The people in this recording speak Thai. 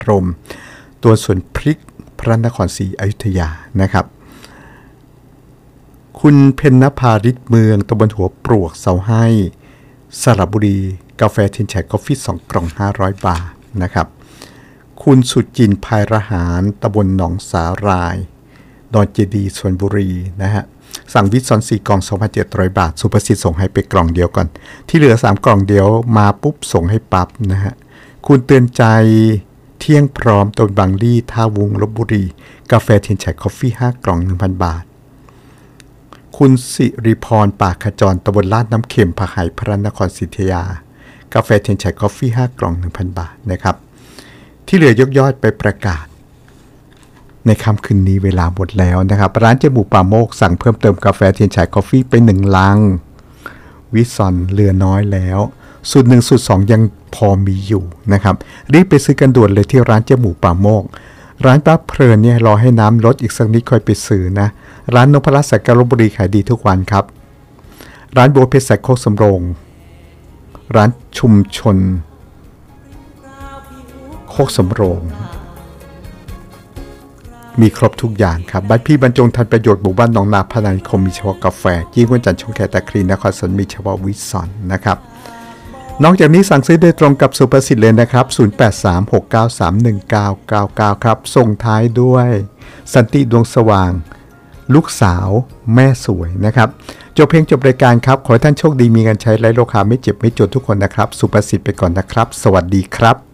รมตัวสวนพริกพระนครศรีอยุธยานะครับคุณเพ็ญนภาริศเมืองตำบลหัวปลวกเสาให้สระบุรีกาแฟทินแฉกกาแฟ2กล่อง500 บาทนะครับคุณสุจินต์ภายรหารตำบลหนองสาหร่ายดอนเจดีชลบุรีนะฮะสั่งวิทซอน4กล่อง 2,700 บาทสุภสิทธิ์ส่งให้ไปกล่องเดียวก่อนที่เหลือ3กล่องเดียวมาปุ๊บส่งให้ปั๊บนะฮะคุณเตือนใจเที่ยงพร้อมตนบางลี่ท่าวุ้งลพบุรีกาแฟทินแฉกกาแฟ5กล่อง 1,000 บาทคุณสิริพรปากขจรตำบลลาดน้ำเค็มผาไหพระนครศรีอยุธยากาแฟทินแฉกกาแฟ5กล่อง 1,000 บาทนะครับที่เหลือยกยอดไปประกาศในค่ำคืนนี้เวลาหมดแล้วนะครับร้านเจ๊หมูป่าโมกสั่งเพิ่มเติมกาแฟเทียนฉายกาแฟไป1 ลังวิซอนเหลือน้อยแล้วสูตร1สูตร2ยังพอมีอยู่นะครับรีบไปซื้อกันด่วนเลยที่ร้านเจ๊หมูป่าโมกร้านป้าเพลินเนี่ยรอให้น้ำลดอีกสักนิดค่อยไปซื้อนะร้านนพรัตน์สายการลพบุรีขายดีทุกวันครับร้านบัวเพชรสายโคกสำโรงร้านชุมชนโคกสำโรงมีครบทุกอย่างครับบ้านพี่บรรจงทันประโยชน์หมู่บ้านหนองนาพนานิคมมีเฉพาะกาแฟจี้กวนจันทร์ช่องแคตะครีนครสวรรค์มีเฉพาะวิสอนนะครับนอกจากนี้สั่งซื้อโดยตรงกับสุภสิทธิ์เลยนะครับ0836931999ครับส่งท้ายด้วยสันติดวงสว่างลูกสาวแม่สวยนะครับจบเพลงจบรายการครับขอให้ท่านโชคดีมีเงินใช้ไร้โรคาไม่เจ็บไม่จนทุกคนนะครับสุภสิทธิ์ไปก่อนนะครับสวัสดีครับ